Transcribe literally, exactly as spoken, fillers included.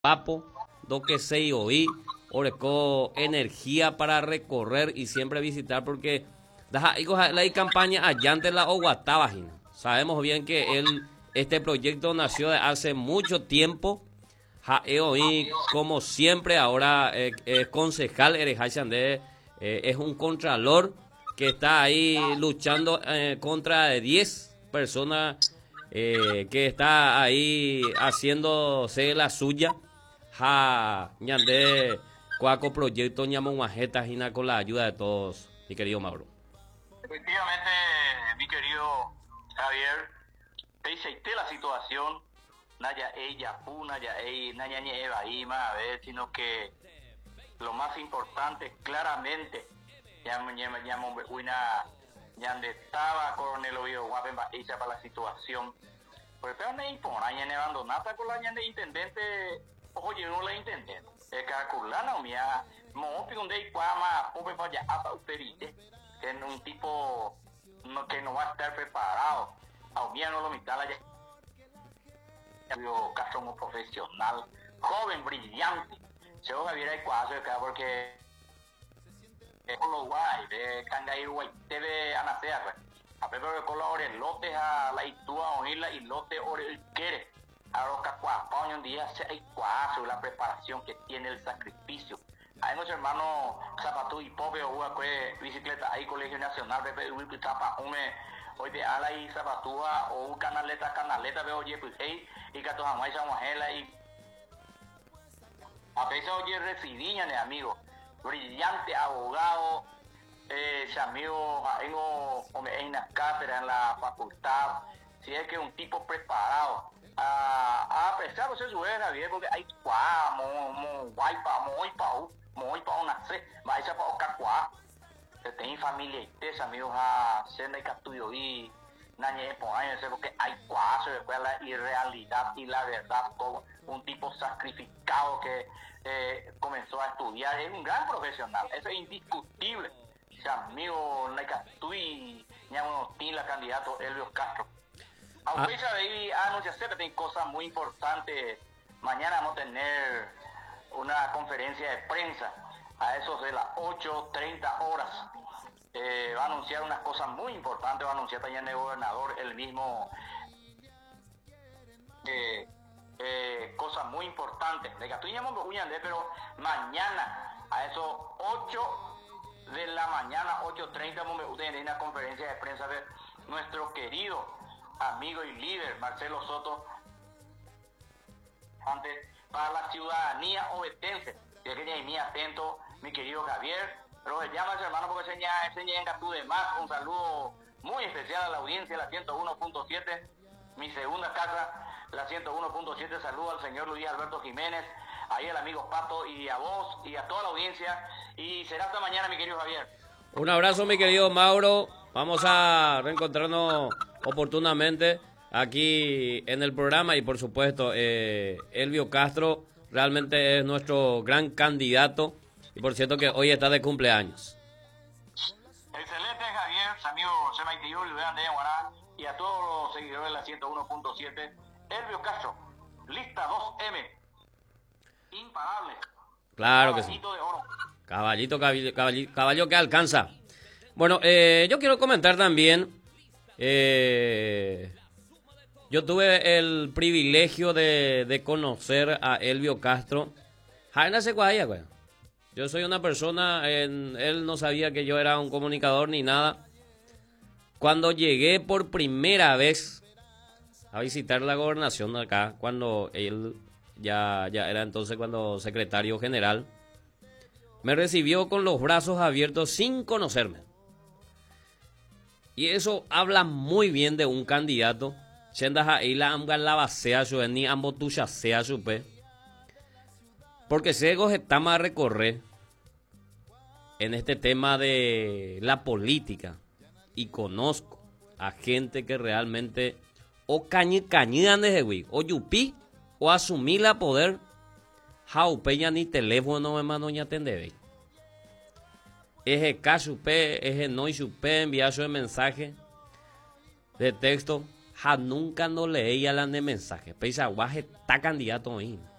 papo, do que se oí, oreco energía para recorrer y siempre visitar porque da la campaña allá ante la Oguatabajina. Sabemos bien que él, este proyecto nació de hace mucho tiempo. Ja, oí, como siempre, ahora es eh, eh, concejal Erejayandé, eh, es un contralor que está ahí luchando eh, contra diez personas eh, que está ahí haciéndose la suya. Ja, ñandé, cuaco proyecto ñamonguajeta jina con la ayuda de todos, mi querido Mauro. Efectivamente, mi querido Javier, te la situación, naya ella, puna, ya ella, naya eva ima, a ver, sino que lo más importante, claramente, ya me llamo una, ya donde estaba Coronel Oviedo Guapen ella para la situación, pues pero no impone, ya nevando nada con la de intendente, oye, no la intendente, es que culana o mía, mo donde hay cuama, pobre para allá, hasta usterite, que es un tipo no, que no va a estar preparado, a mí no lo mitad la yo Castro como profesional, joven, brillante, se va a ver el cuadro acá porque es con lo guay, de Cangair guay, te ve a nacer, a ver con los orelotes a la itúa o la ilote o el quiere, a los cacuapos, un día se hay cuadro, la preparación que tiene el sacrificio. Hay muchos hermanos zapatos y pobre o bicicleta ahí colegio nacional de Uy Zapa ume hoy de ala y zapatúa o canaleta canaleta veo oye pues hey y que todas más esa mujer y a veces oye residían de amigo brillante abogado eh ese amigo tengo en las cátedras en la facultad si es que un tipo preparado a a pesar de ser su era bien porque hay cuá mo mo guaypa mo guaypa muy para una se va a para ocacuá que tiene familia y tes amigos a ser de captuyo y nadie por años porque hay cuaso después la irrealidad y la verdad todo un tipo sacrificado que eh, comenzó a estudiar es un gran profesional eso es indiscutible ese amigo la captuy ya uno tiene la candidato Elvio Castro aunque esa de ahí anuncia que tiene cosas muy importantes mañana vamos a tener una conferencia de prensa a esos de las ocho treinta horas. Eh, va a anunciar unas cosas muy importantes, va a anunciar también el gobernador, el mismo, eh, eh, cosas muy importantes. De pero mañana a esos ocho de la mañana, ocho treinta, en una conferencia de prensa de nuestro querido amigo y líder Marcelo Soto, antes para la ciudadanía obetense. Y que ya muy atento, mi querido Javier. Pero llama a su hermano porque enseña, enseña en Catú de más. Un saludo muy especial a la audiencia, la ciento uno punto siete. Mi segunda casa, la ciento uno punto siete. Saludo al señor Luis Alberto Jiménez, ahí al amigo Pato y a vos y a toda la audiencia. Y será hasta mañana, mi querido Javier. Un abrazo, mi querido Mauro. Vamos a reencontrarnos oportunamente aquí en el programa y por supuesto eh, Elvio Castro realmente es nuestro gran candidato y por cierto que hoy está de cumpleaños. Excelente Javier, amigo Semaitiyul, y a todos los seguidores de la ciento uno punto siete. Elvio Castro, lista dos eme, imparable. Claro que sí. Caballito de oro. Caballito, caballo, caballo, caballo que alcanza. Bueno, eh, yo quiero comentar también... Eh, Yo tuve el privilegio de, de conocer a Elvio Castro. Yo soy una persona, en, él no sabía que yo era un comunicador ni nada. Cuando llegué por primera vez a visitar la gobernación de acá, cuando él ya, ya era entonces cuando secretario general, me recibió con los brazos abiertos sin conocerme. Y eso habla muy bien de un candidato. Porque Segos estamos a recorrer en este tema de la política y conozco a gente que realmente o cañi cañidan desde Wii o yupi o asumir la poder jaupe ya ni teléfono hermano ya atendebe eje cachupe eje no y chupe enviar su mensaje de texto. Ja, nunca no leía la de mensaje. Pesa guaje está candidato ahí.